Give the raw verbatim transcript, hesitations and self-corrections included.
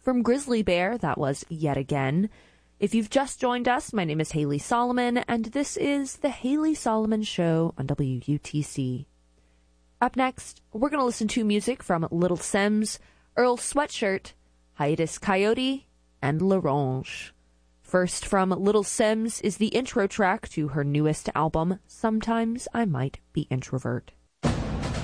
From Grizzly Bear, that was Yet Again. If you've just joined us, my name is Haley Solomon, and this is The Haley Solomon Show on W U T C. Up next, we're going to listen to music from Little Simz, Earl Sweatshirt, Hiatus Coyote, and L'Orange. First from Little Simz is the intro track to her newest album, Sometimes I Might Be Introvert.